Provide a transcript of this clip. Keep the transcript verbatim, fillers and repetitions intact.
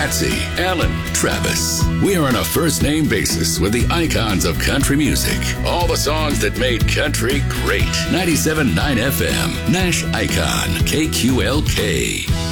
Patsy, Alan, Travis. We are on a first name basis with the icons of country music. All the songs that made country great. ninety-seven point nine F M, Nash Icon, K Q L K.